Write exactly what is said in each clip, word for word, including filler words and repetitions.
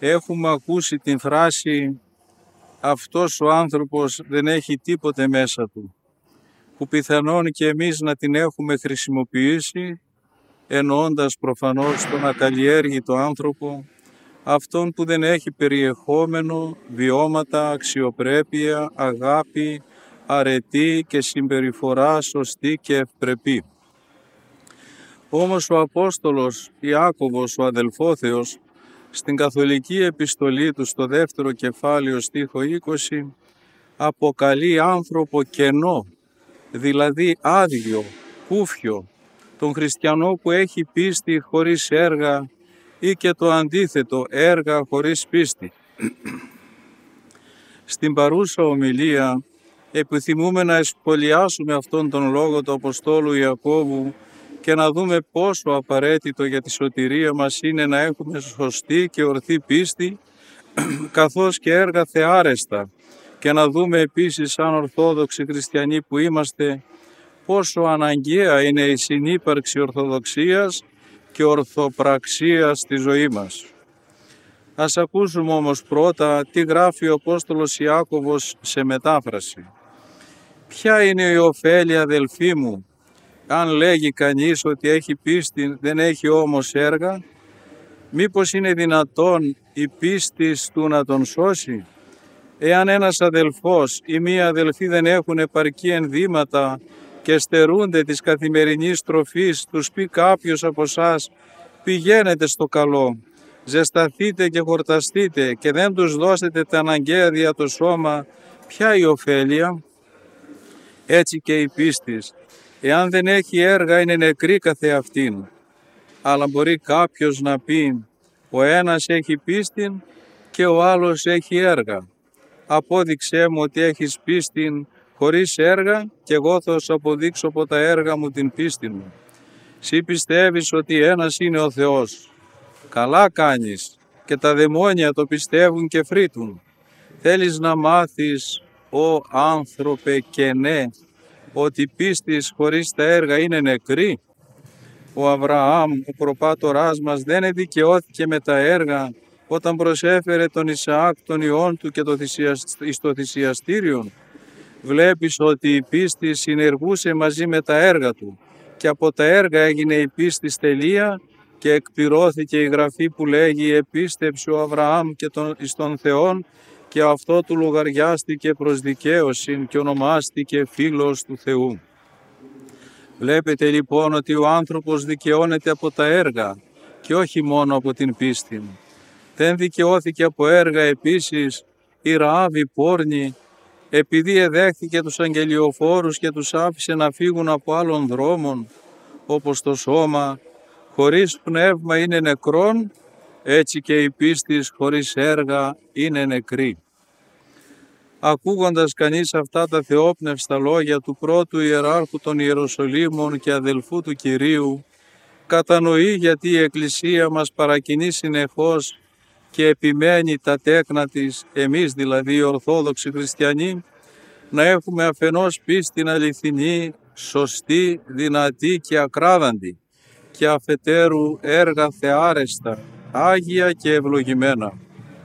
Έχουμε ακούσει την φράση «αυτός ο άνθρωπος δεν έχει τίποτε μέσα του», που πιθανόν και εμείς να την έχουμε χρησιμοποιήσει, εννοώντας προφανώς τον ακαλλιέργητο άνθρωπο, αυτόν που δεν έχει περιεχόμενο, βιώματα, αξιοπρέπεια, αγάπη, αρετή και συμπεριφορά σωστή και ευπρεπή. Όμως ο Απόστολος Ιάκωβος, ο αδελφόθεος, στην καθολική επιστολή του στο δεύτερο κεφάλαιο στίχο είκοσι, αποκαλεί άνθρωπο κενό, δηλαδή άδειο, κούφιο, τον χριστιανό που έχει πίστη χωρίς έργα ή και το αντίθετο, έργα χωρίς πίστη. Στην παρούσα ομιλία επιθυμούμε να εσπολιάσουμε αυτόν τον λόγο του Αποστόλου Ιακώβου και να δούμε πόσο απαραίτητο για τη σωτηρία μας είναι να έχουμε σωστή και ορθή πίστη, καθώς και έργα θεάρεστα, και να δούμε επίσης σαν Ορθόδοξοι χριστιανοί που είμαστε πόσο αναγκαία είναι η συνύπαρξη Ορθοδοξίας και Ορθοπραξίας στη ζωή μας. Ας ακούσουμε όμως πρώτα τι γράφει ο Απόστολος Ιάκωβος σε μετάφραση. Ποια είναι η ωφέλεια, αδελφοί μου, αν λέγει κανείς ότι έχει πίστη, δεν έχει όμως έργα? Μήπως είναι δυνατόν η πίστη του να τον σώσει? Εάν ένας αδελφός ή μία αδελφή δεν έχουν επαρκή ενδύματα και στερούνται της καθημερινής τροφής, τους πει κάποιος από εσάς, πηγαίνετε στο καλό, ζεσταθείτε και χορταστείτε, και δεν τους δώσετε τα αναγκαία δια το σώμα, ποια η ωφέλεια? Έτσι και η πίστης, εάν δεν έχει έργα, είναι νεκρή καθεαυτήν. Αλλά μπορεί κάποιος να πει, ο ένας έχει πίστη και ο άλλος έχει έργα. Απόδειξέ μου ότι έχεις πίστη χωρίς έργα και εγώ θα σου αποδείξω από τα έργα μου την πίστη μου. Συ πιστεύεις ότι ένας είναι ο Θεός. Καλά κάνεις, και τα δαιμόνια το πιστεύουν και φρύτουν. Θέλεις να μάθεις, ο άνθρωπε κενέ, ότι πίστης χωρίς τα έργα είναι νεκρή? Ο Αβραάμ, ο προπάτοράς μας, δεν δικαιώθηκε με τα έργα όταν προσέφερε τον Ισαάκ τον υιόν του και το στο θυσιαστήριο? Βλέπεις ότι η πίστη συνεργούσε μαζί με τα έργα του, και από τα έργα έγινε η πίστη τελεία και εκπληρώθηκε η γραφή που λέγει «επίστεψε ο Αβραάμ και τον, εις τον Θεόν, και αυτό του λογαριάστηκε προς δικαίωση και ονομάστηκε φίλος του Θεού». Βλέπετε λοιπόν ότι ο άνθρωπος δικαιώνεται από τα έργα και όχι μόνο από την πίστη. Δεν δικαιώθηκε από έργα επίσης η Ραάβ η πόρνη, επειδή εδέχθηκε τους αγγελιοφόρους και τους άφησε να φύγουν από άλλων δρόμων? Όπως το σώμα χωρίς πνεύμα είναι νεκρόν, έτσι και η πίστης χωρίς έργα είναι νεκρή. Ακούγοντας κανείς αυτά τα θεόπνευστα λόγια του πρώτου ιεράρχου των Ιεροσολύμων και αδελφού του Κυρίου, κατανοεί γιατί η Εκκλησία μας παρακινεί συνεχώς και επιμένει τα τέκνα της, εμείς δηλαδή οι Ορθόδοξοι Χριστιανοί, να έχουμε αφενός πίστην αληθινή, σωστή, δυνατή και ακράδαντη, και αφετέρου έργα θεάρεστα, άγια και ευλογημένα.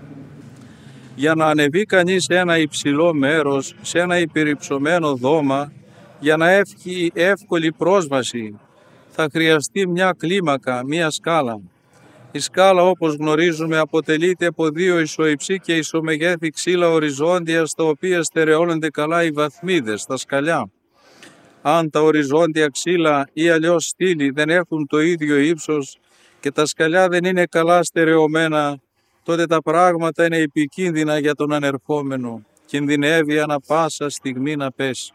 Για να ανεβεί κανείς σε ένα υψηλό μέρος, σε ένα υπερυψωμένο δώμα, για να έχει εύκολη πρόσβαση, θα χρειαστεί μια κλίμακα, μια σκάλα. Η σκάλα, όπως γνωρίζουμε, αποτελείται από δύο ισοϊψή και ισομεγέθη ξύλα οριζόντια, στα οποία στερεώνονται καλά οι βαθμίδες, τα σκαλιά. Αν τα οριζόντια ξύλα ή αλλιώς στήλοι δεν έχουν το ίδιο ύψος και τα σκαλιά δεν είναι καλά στερεωμένα, τότε τα πράγματα είναι επικίνδυνα για τον ανερχόμενο. Κινδυνεύει ανα πάσα στιγμή να πέσει.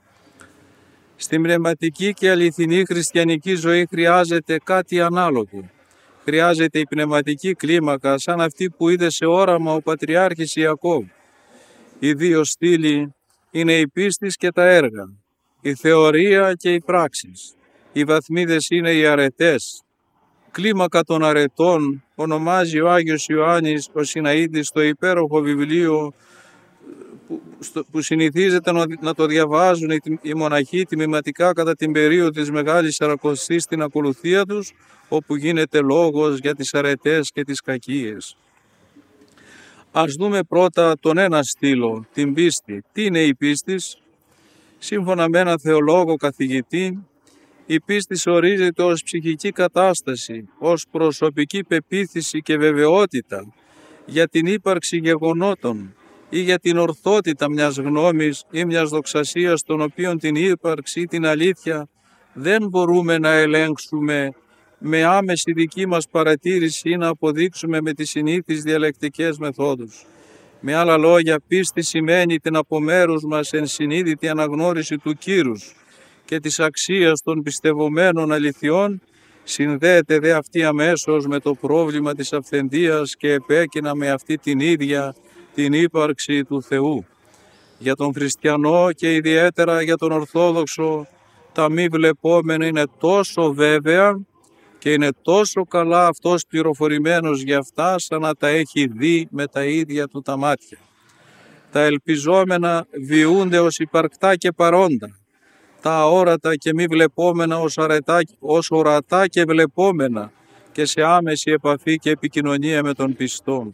Στην πνευματική και αληθινή χριστιανική ζωή χρειάζεται κάτι ανάλογο. Χρειάζεται η πνευματική κλίμακα, σαν αυτή που είδε σε όραμα ο Πατριάρχης Ιακώβ. Οι δύο στήλοι είναι η πίστης και τα έργα, η θεωρία και οι πράξεις. Οι βαθμίδες είναι οι αρετές. Κλίμακα των αρετών ονομάζει ο Άγιος Ιωάννης ο Σιναΐτης το υπέροχο βιβλίο που, στο, που συνηθίζεται να το διαβάζουν οι, οι μοναχοί τιμηματικά κατά την περίοδο της Μεγάλης Σαρακοστής στην ακολουθία τους, όπου γίνεται λόγος για τις αρετές και τις κακίες. Ας δούμε πρώτα τον ένα στήλο, την πίστη. Τι είναι η πίστη? Σύμφωνα με έναν θεολόγο καθηγητή, η πίστη ορίζεται ως ψυχική κατάσταση, ως προσωπική πεποίθηση και βεβαιότητα για την ύπαρξη γεγονότων ή για την ορθότητα μιας γνώμης ή μιας δοξασίας, των οποίων την ύπαρξη ή την αλήθεια δεν μπορούμε να ελέγξουμε με άμεση δική μας παρατήρηση ή να αποδείξουμε με τις συνήθεις διαλεκτικές μεθόδους. Με άλλα λόγια, πίστη σημαίνει την από μέρους μας ενσυνείδητη αναγνώριση του κύρους και της αξίας των πιστευομένων αληθιών, συνδέεται δε αυτή αμέσως με το πρόβλημα της αυθεντίας και επέκεινα με αυτή την ίδια την ύπαρξη του Θεού. Για τον χριστιανό και ιδιαίτερα για τον Ορθόδοξο, τα μη βλεπόμενα είναι τόσο βέβαια και είναι τόσο καλά αυτός πληροφορημένος για αυτά, σαν να τα έχει δει με τα ίδια του τα μάτια. Τα ελπιζόμενα βιούνται ως υπαρκτά και παρόντα, τα αόρατα και μη βλεπόμενα ως, αρετά, ως ορατά και βλεπόμενα και σε άμεση επαφή και επικοινωνία με τον πιστό.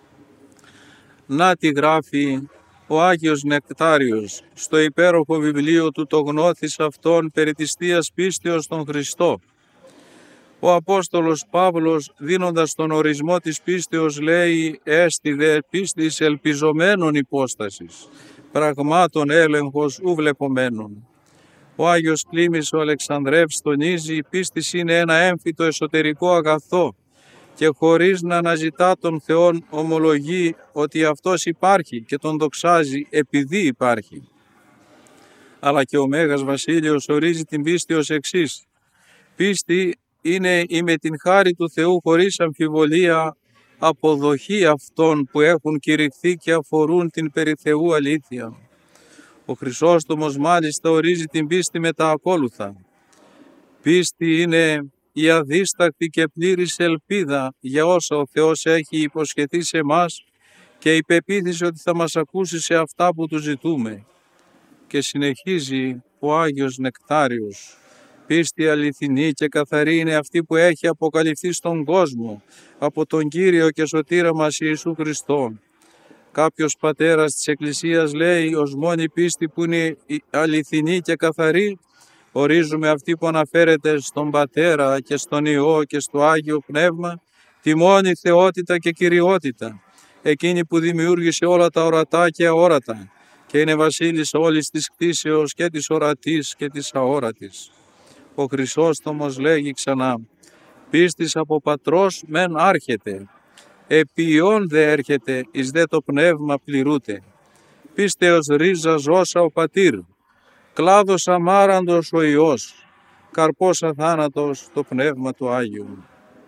Να τι γράφει ο Άγιος Νεκτάριος στο υπέροχο βιβλίο του «Το γνώθης αυτόν» περί της Θείας πίστεως στον Χριστό. Ο Απόστολος Παύλος, δίνοντας τον ορισμό της πίστεως, λέει «Έστι δε πίστης ελπιζομένων υπόστασης, πραγμάτων έλεγχος ου βλεπομένων». Ο Άγιος Κλήμης ο Αλεξανδρεύς τονίζει «Η πίστης είναι ένα έμφυτο εσωτερικό αγαθό και χωρίς να αναζητά τον Θεόν ομολογεί ότι Αυτός υπάρχει και τον δοξάζει επειδή υπάρχει». Αλλά και ο Μέγας Βασίλειος ορίζει την πίστη ως εξής: «Πίστη είναι η με την χάρη του Θεού χωρίς αμφιβολία αποδοχή αυτών που έχουν κηρυχθεί και αφορούν την περί Θεού αλήθεια». Ο Χρυσόστομος μάλιστα ορίζει την πίστη με τα ακόλουθα: «Πίστη είναι η αδίστακτη και πλήρης ελπίδα για όσα ο Θεός έχει υποσχεθεί σε εμάς και η πεποίθηση ότι θα μας ακούσει σε αυτά που του ζητούμε». Και συνεχίζει ο Άγιος Νεκτάριος: «Πίστη αληθινή και καθαρή είναι αυτή που έχει αποκαλυφθεί στον κόσμο από τον Κύριο και Σωτήρα μας Ιησού Χριστό». Κάποιος πατέρας της Εκκλησίας λέει ως μόνη πίστη που είναι αληθινή και καθαρή ορίζουμε αυτή που αναφέρεται στον Πατέρα και στον Υιό και στο Άγιο Πνεύμα, τη μόνη θεότητα και κυριότητα, εκείνη που δημιούργησε όλα τα ορατά και αόρατα και είναι βασίλης όλης της κτήσεως και της ορατής και της αόρατης. Ο Χρυσόστομος λέγει ξανά: «Πίστης από πατρός μεν άρχεται, επί Υιόν δε έρχεται, εις δε το πνεύμα πληρούται. Πίστεως ρίζα ζώσα ο πατήρ, κλάδος αμάραντος ο Υιός, καρπός αθάνατος το πνεύμα του Άγιου».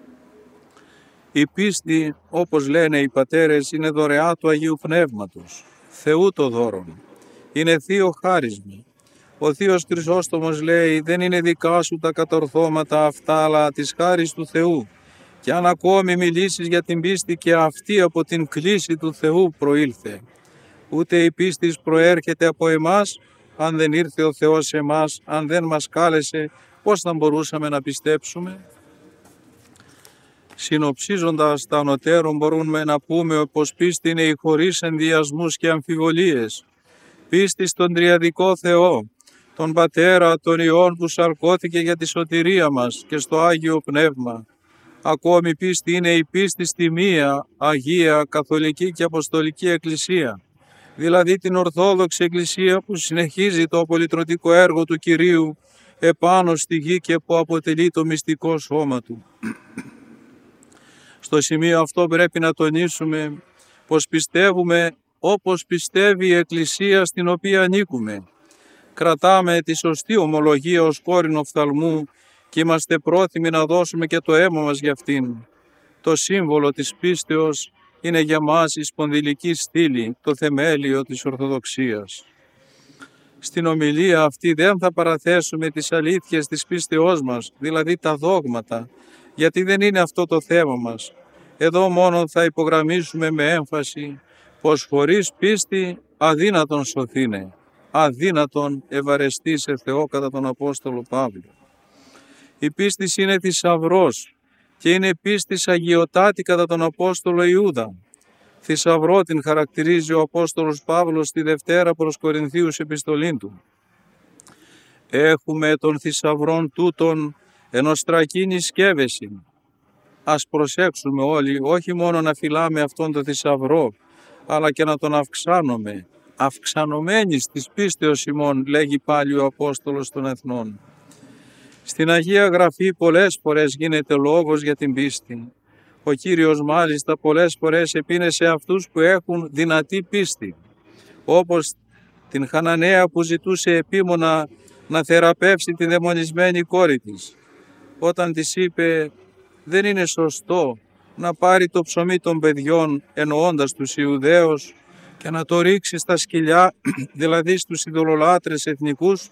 Η πίστη, όπως λένε οι πατέρες, είναι δωρεά του Αγίου Πνεύματος, Θεού το δώρον. Είναι θείο χάρισμα. Ο Θείος Χρυσόστομος λέει «Δεν είναι δικά σου τα κατορθώματα αυτά, αλλά της χάρις του Θεού. Και αν ακόμη μιλήσεις για την πίστη, και αυτή από την κλίση του Θεού προήλθε. Ούτε η πίστη προέρχεται από εμάς, αν δεν ήρθε ο Θεός σε εμάς, αν δεν μας κάλεσε, πώς θα μπορούσαμε να πιστέψουμε?» Συνοψίζοντας τα ανωτέρων, μπορούμε να πούμε πως πίστη είναι η χωρίς ενδιασμούς και αμφιβολίες. Πίστη στον Τριαδικό Θεό, τον Πατέρα, τον Υιόν που σαρκώθηκε για τη σωτηρία μας, και στο Άγιο Πνεύμα. Ακόμη πίστη είναι η πίστη στη μία, Αγία, Καθολική και Αποστολική Εκκλησία, δηλαδή την Ορθόδοξη Εκκλησία που συνεχίζει το απολυτρωτικό έργο του Κυρίου επάνω στη γη και που αποτελεί το μυστικό σώμα Του. Στο σημείο αυτό πρέπει να τονίσουμε πως πιστεύουμε όπως πιστεύει η Εκκλησία στην οποία ανήκουμε. Κρατάμε τη σωστή ομολογία ως κόρηνο οφθαλμού και είμαστε πρόθυμοι να δώσουμε και το αίμα μας για αυτήν. Το σύμβολο της πίστεως είναι για μας η σπονδυλική στήλη, το θεμέλιο της Ορθοδοξίας. Στην ομιλία αυτή δεν θα παραθέσουμε τις αλήθειες της πίστεώς μας, δηλαδή τα δόγματα, γιατί δεν είναι αυτό το θέμα μας. Εδώ μόνο θα υπογραμμίσουμε με έμφαση πως χωρίς πίστη αδύνατον σωθήνε, αδύνατον ευαρεστεί σε Θεό κατά τον Απόστολο Παύλο. Η πίστη είναι θησαυρός και είναι πίστης αγιωτάτη κατά τον Απόστολο Ιούδα. Θησαυρό την χαρακτηρίζει ο Απόστολος Παύλος στη Δευτέρα προς Κορινθίους επιστολήν του. Έχουμε των θησαυρών τούτων ενοστρακίνη σκεύεση. Ας προσέξουμε όλοι όχι μόνο να φυλάμε αυτόν τον θησαυρό, αλλά και να τον αυξάνουμε. Αυξανωμένης της πίστεως ημών, λέγει πάλι ο Απόστολος των Εθνών. Στην Αγία Γραφή πολλές φορές γίνεται λόγος για την πίστη. Ο Κύριος μάλιστα πολλές φορές επήνεσε αυτούς που έχουν δυνατή πίστη, όπως την Χαναναία που ζητούσε επίμονα να θεραπεύσει τη δαιμονισμένη κόρη της. Όταν της είπε δεν είναι σωστό να πάρει το ψωμί των παιδιών, εννοώντας τους Ιουδαίους, και να το ρίξει στα σκυλιά, δηλαδή στους ειδωλολάτρες εθνικούς,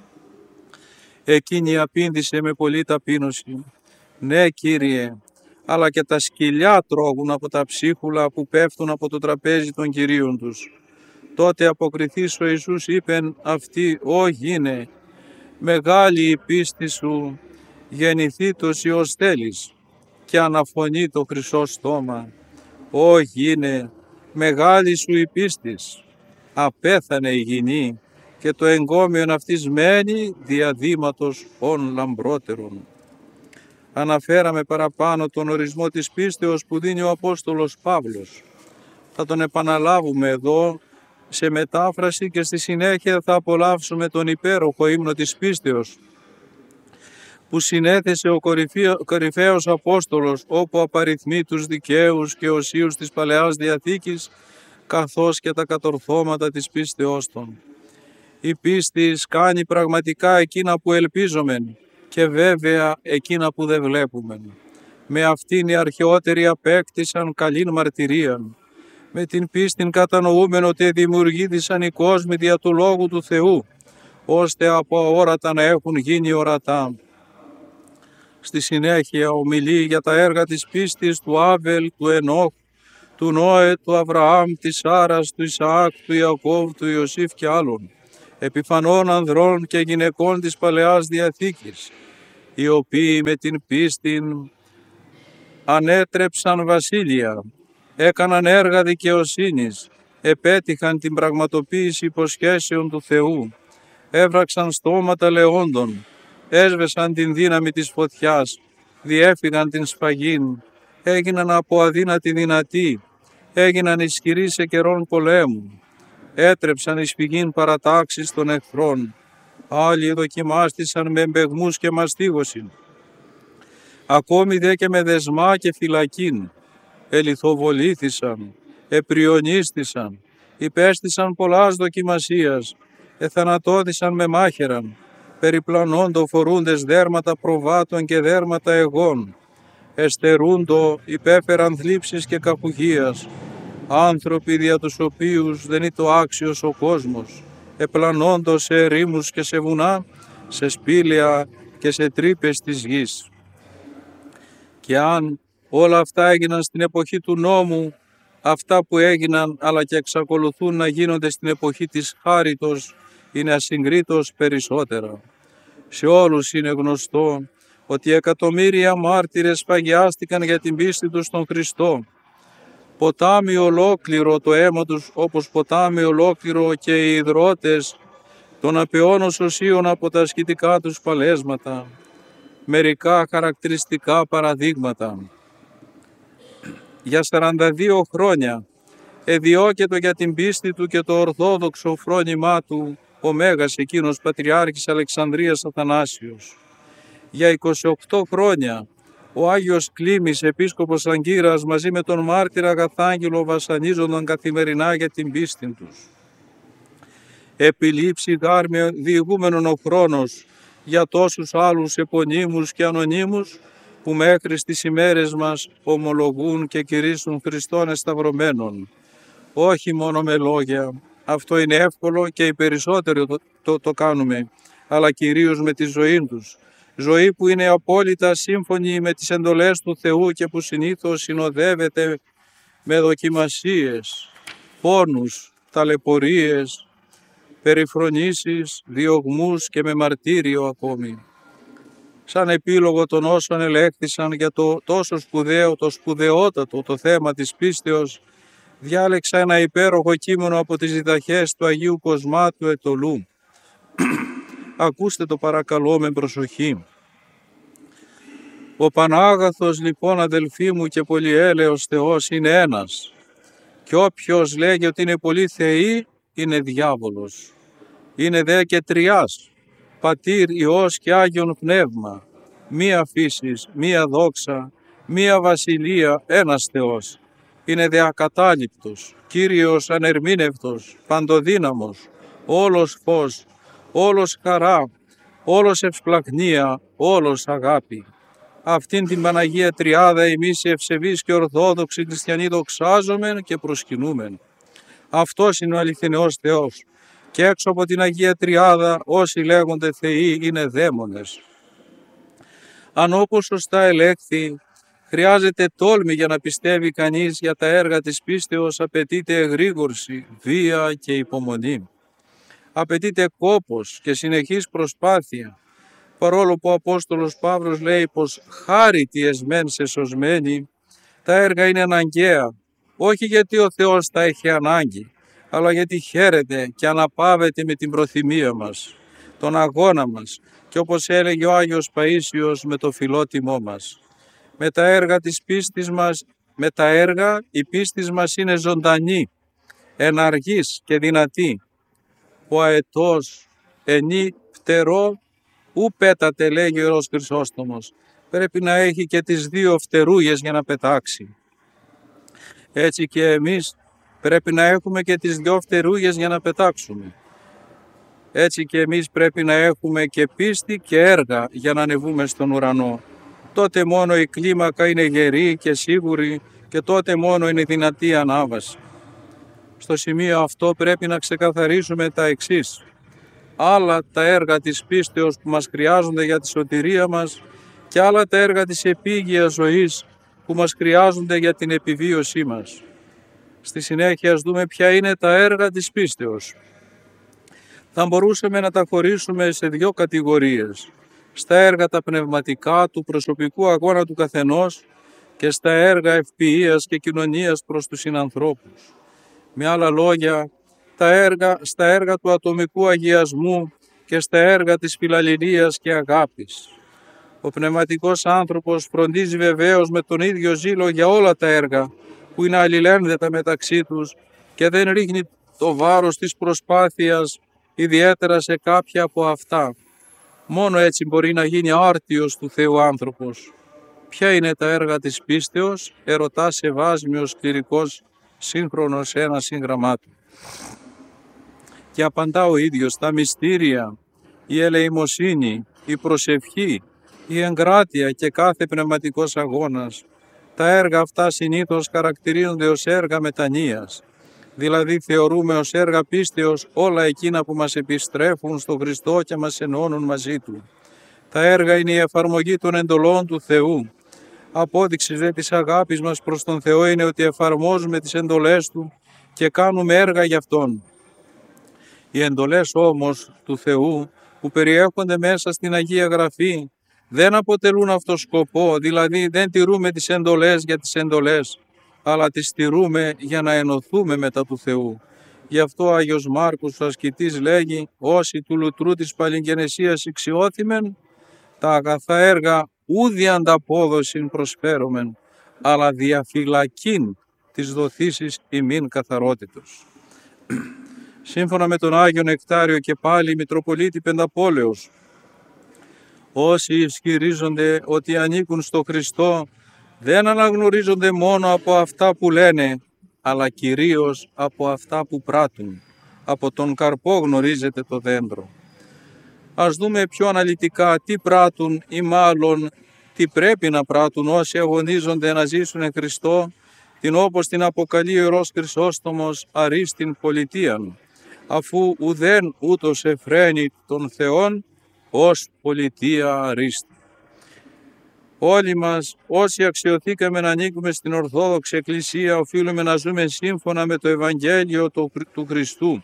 εκείνη απήντησε με πολλή ταπείνωση, ναι Κύριε, αλλά και τα σκυλιά τρώγουν από τα ψίχουλα που πέφτουν από το τραπέζι των κυρίων τους. Τότε αποκριθείς ο Ιησούς είπεν αυτή, «Ω γίνε, μεγάλη η πίστη σου, γεννηθήτως ως θέλεις», και αναφωνεί το χρυσό στόμα, «Ω γίνε, μεγάλη σου η πίστης, απέθανε η γυνή και το εγκόμιον αυτής μένει διαδήματος ον λαμπρότερον». Αναφέραμε παραπάνω τον ορισμό της πίστεως που δίνει ο Απόστολος Παύλος. Θα τον επαναλάβουμε εδώ σε μετάφραση και στη συνέχεια θα απολαύσουμε τον υπέροχο ύμνο της πίστεως που συνέθεσε ο κορυφαίος Απόστολος, όπου απαριθμεί τους δικαίους και οσίους της Παλαιάς Διαθήκης καθώς και τα κατορθώματα της πίστεώς των. Η πίστη κάνει πραγματικά εκείνα που ελπίζομεν και βέβαια εκείνα που δεν βλέπουμε. Με αυτήν οι αρχαιότεροι απέκτησαν καλήν μαρτυρίαν. Με την πίστην κατανοούμεν ότι δημιουργήθησαν οι κόσμοι δια του Λόγου του Θεού, ώστε από αόρατα να έχουν γίνει ορατά. Στη συνέχεια ομιλεί για τα έργα της πίστης του Άβελ, του Ενόχ, του Νόε, του Αβραάμ, της Σάρας, του Ισαάκ, του Ιακώβ, του Ιωσήφ και άλλων, επιφανών ανδρών και γυναικών της Παλαιάς Διαθήκης, οι οποίοι με την πίστην ανέτρεψαν βασίλεια, έκαναν έργα δικαιοσύνης, επέτυχαν την πραγματοποίηση υποσχέσεων του Θεού, έβραξαν στόματα λεόντων, έσβεσαν την δύναμη της φωτιάς, διέφυγαν την σφαγήν, έγιναν από αδύνατη δυνατοί, έγιναν ισχυροί σε καιρόν πολέμου, έτρεψαν εις φυγήν παρατάξεις των εχθρών, άλλοι δοκιμάστησαν με εμπεγμούς και μαστίγωσιν, ακόμη δε και με δεσμά και φυλακήν, ελιθοβολήθησαν, επριονίστησαν, υπέστησαν πολλάς δοκιμασίας, εθανατώθησαν με μάχαιραν, περιπλανώντο φορούντες δέρματα προβάτων και δέρματα εγών, εστερούντο υπέφεραν θλίψεις και καπουχίας, άνθρωποι δια τους οποίους δεν είναι το άξιος ο κόσμος, επλανώντο σε ερήμους και σε βουνά, σε σπήλαια και σε τρύπες της γης. Και αν όλα αυτά έγιναν στην εποχή του νόμου, αυτά που έγιναν αλλά και εξακολουθούν να γίνονται στην εποχή της χάριτος είναι ασυγκρίτως περισσότερα. Σε όλους είναι γνωστό ότι εκατομμύρια μάρτυρες σφαγιάστηκαν για την πίστη τους στον Χριστό. Ποτάμι ολόκληρο το αίμα τους, όπως ποτάμι ολόκληρο και οι ιδρώτες των απεώνος οσίων από τα ασκητικά τους παλέσματα. Μερικά χαρακτηριστικά παραδείγματα. Για σαράντα δύο χρόνια εδιώκετο για την πίστη του και το ορθόδοξο φρόνημά του ο Μέγας εκείνος Πατριάρχης Αλεξανδρίας Αθανάσιος. Για είκοσι οκτώ χρόνια ο Άγιος Κλήμης Επίσκοπος Αγκύρας μαζί με τον μάρτυρα Αγαθάγγελο βασανίζονταν καθημερινά για την πίστη τους. Επιλήψη γάρ με διηγούμενον ο χρόνος για τόσους άλλους επωνύμους και ανωνύμους που μέχρι στις ημέρες μας ομολογούν και κηρύσσουν Χριστόν εσταυρωμένον. Όχι μόνο με λόγια, αυτό είναι εύκολο και οι περισσότεροι το, το, το κάνουμε, αλλά κυρίως με τη ζωή τους. Ζωή που είναι απόλυτα σύμφωνη με τις εντολές του Θεού και που συνήθως συνοδεύεται με δοκιμασίες, πόνους, ταλαιπωρίες, περιφρονήσεις, διωγμούς και με μαρτύριο ακόμη. Σαν επίλογο των όσων ελέγχθησαν για το τόσο σπουδαίο, το σπουδαιότατο το θέμα της πίστεως, διάλεξα ένα υπέροχο κείμενο από τις διδαχές του Αγίου Κοσμάτου Ετωλού. Ακούστε το παρακαλώ με προσοχή. Ο Πανάγαθος λοιπόν, αδελφοί μου, και πολυέλεος Θεός είναι ένας, και όποιος λέγει ότι είναι πολύ θεοί είναι διάβολος. Είναι δε και τριάς, Πατήρ, Υιός και Άγιον Πνεύμα, μία φύσης, μία δόξα, μία βασιλεία, ένας Θεός. Είναι δε ακατάληπτος, Κύριος ανερμήνευτος, παντοδύναμος, όλος φως, όλος χαρά, όλος ευσπλαχνία, όλος αγάπη. Αυτήν την Παναγία Τριάδα εμείς οι ευσεβείς και ορθόδοξοι χριστιανοί δοξάζομεν και προσκυνούμεν. Αυτός είναι ο αληθινός Θεός. Και έξω από την Αγία Τριάδα όσοι λέγονται θεοί είναι δαίμονες. Αν όπως σωστά ελέγχθη, χρειάζεται τόλμη για να πιστεύει κανείς, για τα έργα της πίστεως απαιτείται εγρήγορση, βία και υπομονή. Απαιτείται κόπος και συνεχής προσπάθεια, παρόλο που ο Απόστολος Παύλος λέει πως χάριτοι εσμέν σε σωσμένοι, τα έργα είναι αναγκαία, όχι γιατί ο Θεός τα έχει ανάγκη, αλλά γιατί χαίρεται και αναπαύεται με την προθυμία μας, τον αγώνα μας, και όπως έλεγε ο Άγιος Παΐσιος, με το φιλότιμό μας. Με τα έργα της πίστης μας, με τα έργα η πίστη μας είναι ζωντανή, εναργής και δυνατή. Ο αετός ενή φτερό ου πέτατε, λέγει ο Ιερός Χρυσόστομος. Πρέπει να έχει και τις δύο φτερούγες για να πετάξει. Έτσι και εμείς πρέπει να έχουμε και τις δυο φτερούγες για να πετάξουμε. Έτσι και εμείς πρέπει να έχουμε και πίστη και έργα για να ανεβούμε στον ουρανό. Τότε μόνο η κλίμακα είναι γερή και σίγουρη και τότε μόνο είναι δυνατή ανάβαση. Στο σημείο αυτό πρέπει να ξεκαθαρίσουμε τα εξής. Άλλα τα έργα της πίστεως που μας χρειάζονται για τη σωτηρία μας και άλλα τα έργα της επίγειας ζωής που μας χρειάζονται για την επιβίωσή μας. Στη συνέχεια ας δούμε ποια είναι τα έργα της πίστεως. Θα μπορούσαμε να τα χωρίσουμε σε δύο κατηγορίες. Στα έργα τα πνευματικά του προσωπικού αγώνα του καθενός και στα έργα ευφυΐας και κοινωνίας προς τους συνανθρώπους. Με άλλα λόγια, τα έργα, στα έργα του ατομικού αγιασμού και στα έργα της φιλαλληλίας και αγάπης. Ο πνευματικός άνθρωπος φροντίζει βεβαίως με τον ίδιο ζήλο για όλα τα έργα που είναι αλληλένδετα μεταξύ τους και δεν ρίχνει το βάρος της προσπάθειας ιδιαίτερα σε κάποια από αυτά. Μόνο έτσι μπορεί να γίνει άρτιος του Θεού άνθρωπος. Ποια είναι τα έργα της πίστεως, ερωτά Σεβάσμιος κληρικός σύγχρονος σε ένα σύγγραμμά του. Και απαντά ο ίδιος: τα μυστήρια, η ελεημοσύνη, η προσευχή, η εγκράτεια και κάθε πνευματικός αγώνας. Τα έργα αυτά συνήθως χαρακτηρίζονται ως έργα μετανοίας. Δηλαδή θεωρούμε ως έργα πίστεως όλα εκείνα που μας επιστρέφουν στο Χριστό και μας ενώνουν μαζί Του. Τα έργα είναι η εφαρμογή των εντολών του Θεού. Απόδειξη δε της αγάπης μας προς τον Θεό είναι ότι εφαρμόζουμε τις εντολές Του και κάνουμε έργα για Αυτόν. Οι εντολές όμως του Θεού που περιέχονται μέσα στην Αγία Γραφή δεν αποτελούν αυτό σκοπό, δηλαδή δεν τηρούμε τις εντολές για τις εντολές, αλλά τις τηρούμε για να ενωθούμε μετά του Θεού. Γι' αυτό ο Άγιος Μάρκος ο ασκητής λέγει: όσοι του λουτρού της παλιγγενεσίας ηξιώθημεν, τα αγαθά έργα ούδη ανταπόδοσιν προσφέρομεν, αλλά διαφυλακήν της δοθήσης ημίν καθαρότητος. Σύμφωνα με τον Άγιο Νεκτάριο και πάλι Μητροπολίτη Πενταπόλεως, όσοι ισχυρίζονται ότι ανήκουν στο Χριστό δεν αναγνωρίζονται μόνο από αυτά που λένε, αλλά κυρίως από αυτά που πράττουν. Από τον καρπό γνωρίζετε το δέντρο. Ας δούμε πιο αναλυτικά τι πράττουν ή μάλλον τι πρέπει να πράττουν όσοι αγωνίζονται να ζήσουν εν Χριστώ, την όπως την αποκαλεί ο Ιερός Χρυσόστομος αρίστην πολιτείαν, αφού ουδέν ούτως εφραίνει των Θεών ως πολιτεία αρίστη. Όλοι μας, όσοι αξιωθήκαμε να ανήκουμε στην Ορθόδοξη Εκκλησία, οφείλουμε να ζούμε σύμφωνα με το Ευαγγέλιο του Χριστού.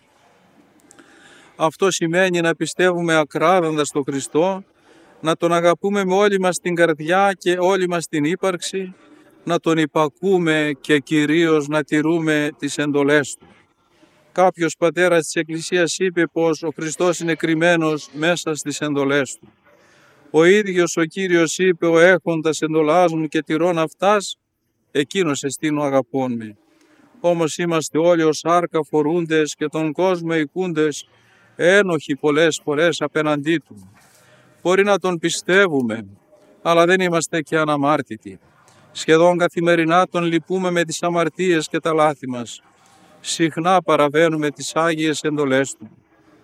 Αυτό σημαίνει να πιστεύουμε ακράδαντα στο Χριστό, να Τον αγαπούμε με όλη μας την καρδιά και όλη μας την ύπαρξη, να τον υπακούμε και κυρίως να τηρούμε τις εντολές του. Κάποιος πατέρας της Εκκλησίας είπε πως ο Χριστός είναι κρυμμένος μέσα στις εντολές του. Ο ίδιος ο Κύριος είπε: «Ο έχοντας εντολάς μου και τηρών αυτάς, εκείνος εστίν ο αγαπών με». Όμως είμαστε όλοι ως σάρκα φορούντες και τον κόσμο οικούντες, ένοχοι πολλές φορές απέναντί του. Μπορεί να τον πιστεύουμε, αλλά δεν είμαστε και αναμάρτητοι. Σχεδόν καθημερινά τον λυπούμε με τις αμαρτίες και τα λάθη μας. Συχνά παραβαίνουμε τις άγιες εντολές του.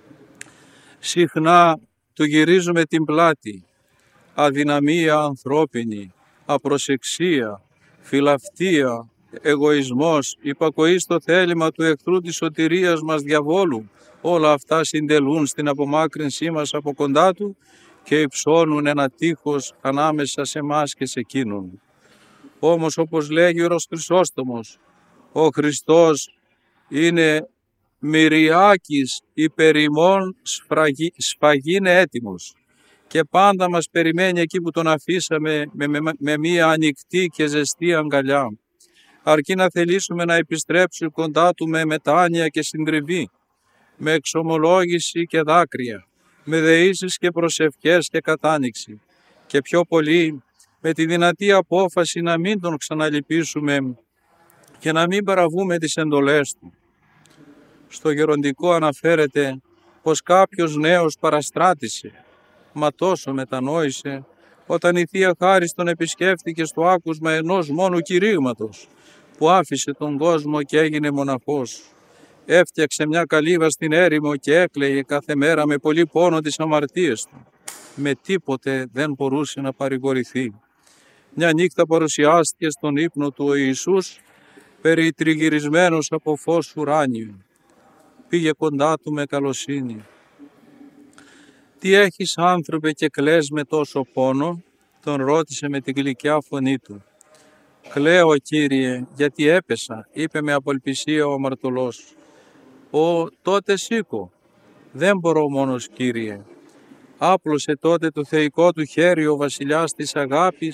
Συχνά του γυρίζουμε την πλάτη. Αδυναμία ανθρώπινη, απροσεξία, φιλαυτία, εγωισμός, υπακοή στο θέλημα του εχθρού της σωτηρίας μας διαβόλου, όλα αυτά συντελούν στην απομάκρυνσή μας από κοντά του και υψώνουν ένα τείχος ανάμεσα σε μας και σε εκείνον. Όμως, όπως λέγει ο Ιερός Χρυσόστομος, ο Χριστός είναι μυριάκης υπερ ημών σφραγί, σφαγήνε έτοιμος και πάντα μας περιμένει εκεί που τον αφήσαμε με, με, με μία ανοιχτή και ζεστή αγκαλιά, αρκεί να θελήσουμε να επιστρέψουμε κοντά του με μετάνοια και συντριβή, με εξομολόγηση και δάκρυα, με δεήσεις και προσευχές και κατάνοιξη και πιο πολύ με τη δυνατή απόφαση να μην τον ξαναλυπήσουμε και να μην παραβούμε τις εντολές του. Στο γεροντικό αναφέρεται πως κάποιος νέος παραστράτησε, μα τόσο μετανόησε, όταν η Θεία Χάρις τον επισκέφθηκε στο άκουσμα ενός μόνου κηρύγματος, που άφησε τον κόσμο και έγινε μοναχός. Έφτιαξε μια καλύβα στην έρημο και έκλαιγε κάθε μέρα με πολύ πόνο τις αμαρτίες του. Με τίποτε δεν μπορούσε να παρηγορηθεί. Μια νύχτα παρουσιάστηκε στον ύπνο του ο Ιησούς, περιτριγυρισμένος από φως ουράνιου. Πήγε κοντά του με καλοσύνη. «Τι έχεις, άνθρωπε, και κλαις με τόσο πόνο?» τον ρώτησε με την γλυκιά φωνή του. «Κλαίω, Κύριε, γιατί έπεσα», είπε με απελπισία ο αμαρτωλός. «Ω, τότε σήκω». «Δεν μπορώ μόνος, Κύριε». Άπλωσε τότε το θεϊκό του χέρι ο βασιλιάς της αγάπης